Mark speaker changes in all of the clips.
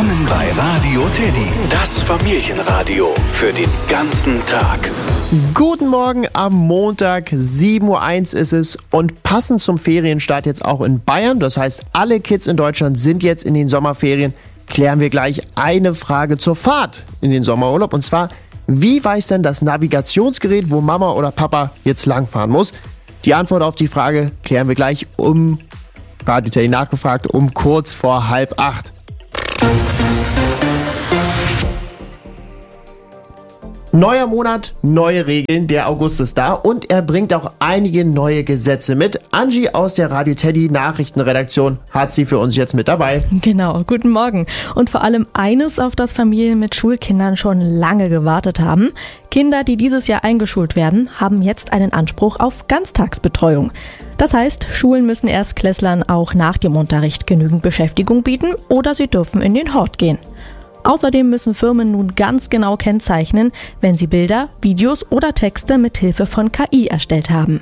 Speaker 1: Willkommen bei Radio Teddy, das Familienradio für den ganzen Tag.
Speaker 2: Guten Morgen am Montag, 7:01 Uhr ist es und passend zum Ferienstart jetzt auch in Bayern, das heißt alle Kids in Deutschland sind jetzt in den Sommerferien, klären wir gleich eine Frage zur Fahrt in den Sommerurlaub und zwar, wie weiß denn das Navigationsgerät, wo Mama oder Papa jetzt langfahren muss? Die Antwort auf die Frage klären wir gleich Radio Teddy nachgefragt, kurz vor 7:30. Neuer Monat, neue Regeln, der August ist da und er bringt auch einige neue Gesetze mit. Angie aus der Radio Teddy Nachrichtenredaktion hat sie für uns jetzt mit dabei.
Speaker 3: Genau, guten Morgen. Und vor allem eines, auf das Familien mit Schulkindern schon lange gewartet haben. Kinder, die dieses Jahr eingeschult werden, haben jetzt einen Anspruch auf Ganztagsbetreuung. Das heißt, Schulen müssen Erstklässlern auch nach dem Unterricht genügend Beschäftigung bieten oder sie dürfen in den Hort gehen. Außerdem müssen Firmen nun ganz genau kennzeichnen, wenn sie Bilder, Videos oder Texte mit Hilfe von KI erstellt haben.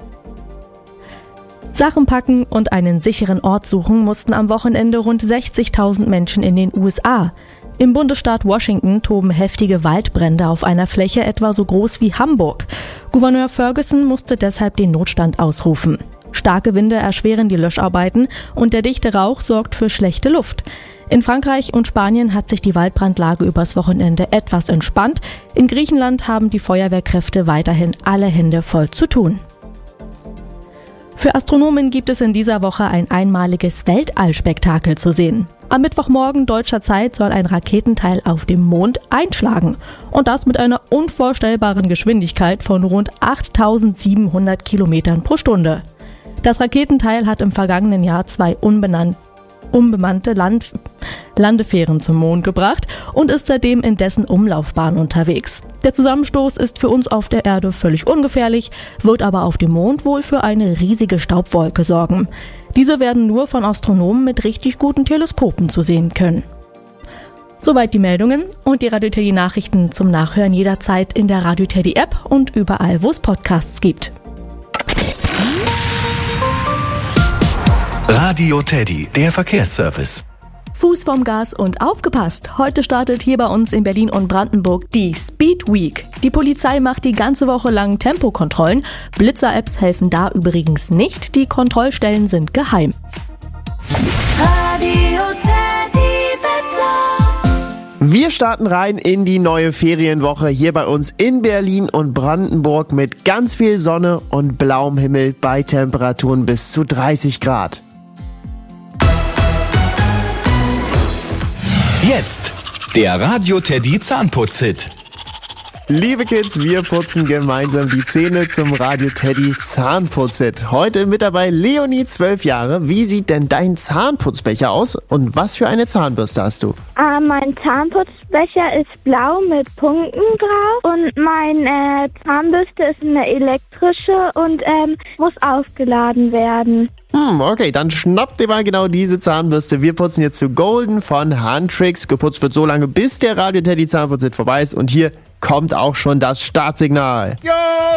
Speaker 3: Sachen packen und einen sicheren Ort suchen mussten am Wochenende rund 60.000 Menschen in den USA. Im Bundesstaat Washington toben heftige Waldbrände auf einer Fläche etwa so groß wie Hamburg. Gouverneur Ferguson musste deshalb den Notstand ausrufen. Starke Winde erschweren die Löscharbeiten und der dichte Rauch sorgt für schlechte Luft. In Frankreich und Spanien hat sich die Waldbrandlage übers Wochenende etwas entspannt. In Griechenland haben die Feuerwehrkräfte weiterhin alle Hände voll zu tun. Für Astronomen gibt es in dieser Woche ein einmaliges Weltallspektakel zu sehen. Am Mittwochmorgen deutscher Zeit soll ein Raketenteil auf dem Mond einschlagen. Und das mit einer unvorstellbaren Geschwindigkeit von rund 8.700 Kilometern pro Stunde. Das Raketenteil hat im vergangenen Jahr 2 unbemannte Landefähren zum Mond gebracht und ist seitdem in dessen Umlaufbahn unterwegs. Der Zusammenstoß ist für uns auf der Erde völlig ungefährlich, wird aber auf dem Mond wohl für eine riesige Staubwolke sorgen. Diese werden nur von Astronomen mit richtig guten Teleskopen zu sehen können. Soweit die Meldungen und die Radio Teddy Nachrichten zum Nachhören jederzeit in der Radio Teddy App und überall, wo es Podcasts gibt.
Speaker 1: Radio Teddy, der Verkehrsservice.
Speaker 3: Fuß vom Gas und aufgepasst! Heute startet hier bei uns in Berlin und Brandenburg die Speed Week. Die Polizei macht die ganze Woche lang Tempokontrollen. Blitzer-Apps helfen da übrigens nicht. Die Kontrollstellen sind geheim.
Speaker 4: Radio Teddy Wetter.
Speaker 2: Wir starten rein in die neue Ferienwoche hier bei uns in Berlin und Brandenburg mit ganz viel Sonne und blauem Himmel bei Temperaturen bis zu 30 Grad.
Speaker 1: Jetzt der Radio Teddy Zahnputz-Hit.
Speaker 2: Liebe Kids, wir putzen gemeinsam die Zähne zum Radio Teddy Zahnputz-Hit. Heute mit dabei Leonie, 12 Jahre. Wie sieht denn dein Zahnputzbecher aus und was für eine Zahnbürste hast du?
Speaker 5: Mein Zahnputzbecher ist blau mit Punkten drauf und meine Zahnbürste ist eine elektrische und muss aufgeladen werden.
Speaker 2: Okay, dann schnapp dir mal genau diese Zahnbürste. Wir putzen jetzt zu Golden von Handtricks. Geputzt wird so lange, bis der Radio Teddy Zahnputz-Hit vorbei ist und hier kommt auch schon das Startsignal.
Speaker 6: Ja!